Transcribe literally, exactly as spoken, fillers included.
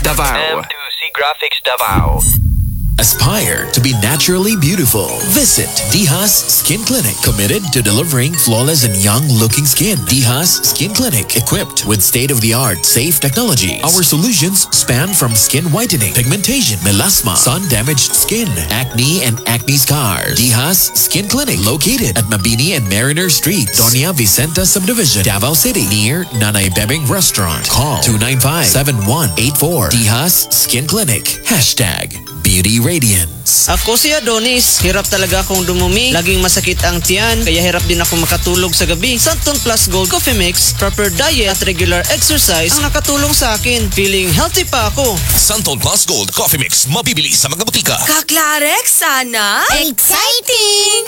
Davao. M two C Graphics Davao. Aspire to be naturally beautiful. Visit Dihas Skin Clinic, committed to delivering flawless and young-looking skin. Dihas Skin Clinic, equipped with state-of-the-art safe technologies. Our solutions span from skin whitening, pigmentation, melasma, sun-damaged skin, acne and acne scars. Dihas Skin Clinic, located at Mabini and Mariner Street, Doña Vicenta Subdivision, Davao City, near Nanay Bebeng Restaurant. Call two nine five, seven one eight four. Dihas Skin Clinic. Hashtag Beauty Radiance. Ako si Adonis. Hirap talaga akong dumumi. Laging masakit ang tiyan. Kaya hirap din ako makatulog sa gabi. Santon Plus Gold Coffee Mix, proper diet at regular exercise ang nakatulong sa akin. Feeling healthy pa ako. Santon Plus Gold Coffee Mix. Mabibili sa mga butika. Kaklarek sana. Exciting!